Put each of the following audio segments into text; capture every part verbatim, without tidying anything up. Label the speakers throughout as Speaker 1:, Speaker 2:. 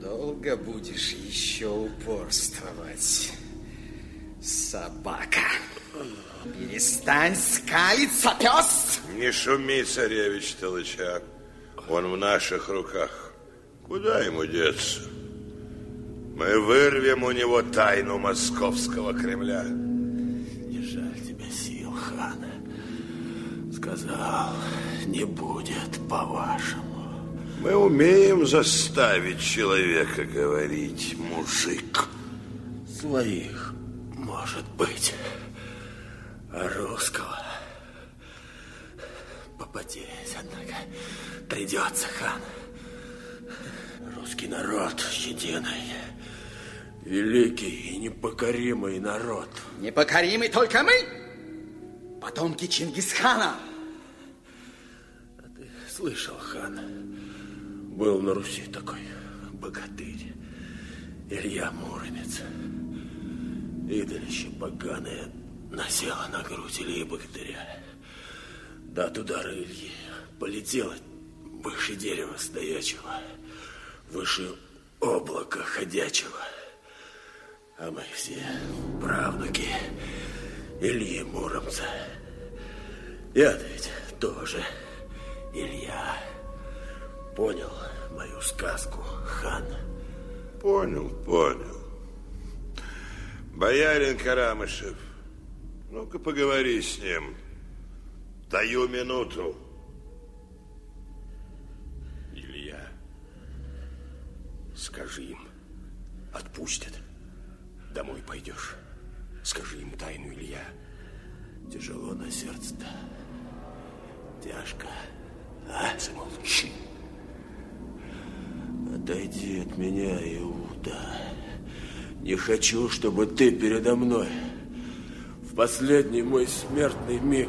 Speaker 1: Долго будешь еще упорствовать, собака? Перестань скалиться, пес!
Speaker 2: Не шуми, царевич Толычак. Он в наших руках. Куда ему деться? Мы вырвем у него тайну московского Кремля.
Speaker 3: Не жаль тебя сил, хан. Сказал, не будет по-вашему.
Speaker 2: Мы умеем заставить человека говорить, мужик.
Speaker 3: Своих, может быть. А русского попотеть, однако, придется, хан. Русский народ щетиной. Великий и непокоримый народ.
Speaker 1: Непокоримый только мы, потомки Чингисхана.
Speaker 3: А ты слышал, хан, был на Руси такой богатырь Илья Муромец. Идолище поганое насела на грудь Ильи богатыря. Да от удара Ильи полетела выше дерева стоячего, выше облака ходячего. А мы все правнуки Ильи Муромца. Я-то ведь тоже Илья. Понял мою сказку, хан?
Speaker 2: Понял, понял. Боярин Карамышев, ну-ка поговори с ним. Даю минуту.
Speaker 3: Илья, скажи им, отпустят. Домой пойдешь. Скажи им тайну, Илья. Тяжело на сердце-то. Тяжко. А? Замолчи. Отойди от меня, Иуда. Не хочу, чтобы ты передо мной в последний мой смертный миг.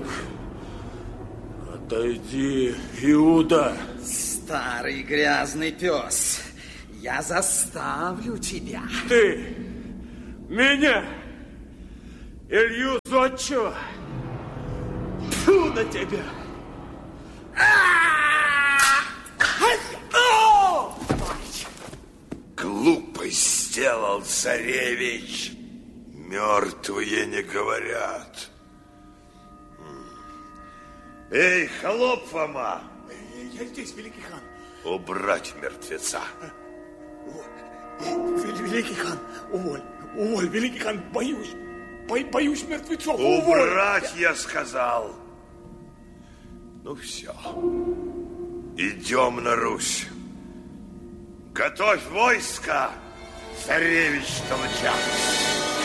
Speaker 3: Отойди, Иуда.
Speaker 1: Старый грязный пес, я заставлю тебя.
Speaker 3: Ты меня, Илью Зодчего, тьфу на тебя.
Speaker 2: Глупость сделал царевич. Мертвые не говорят. Эй, холоп Фома!
Speaker 4: Я здесь, великий хан.
Speaker 2: Убрать мертвеца.
Speaker 4: Великий хан, уволь, уволь, великий хан, боюсь, бо, боюсь мертвецов,
Speaker 2: Убрать,
Speaker 4: уволь.
Speaker 2: я сказал. Ну все, идем на Русь. Готовь войско, царевич Толычак.